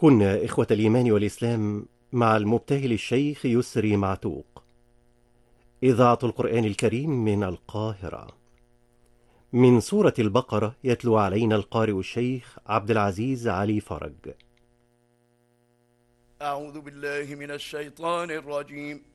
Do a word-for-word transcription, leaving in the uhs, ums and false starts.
كنا إخوة الإيمان والإسلام مع المبتهل الشيخ يسري معتوق. إذاعة القرآن الكريم من القاهرة. من سورة البقرة يتلو علينا القارئ الشيخ عبد العزيز علي فرج. أعوذ بالله من الشيطان الرجيم.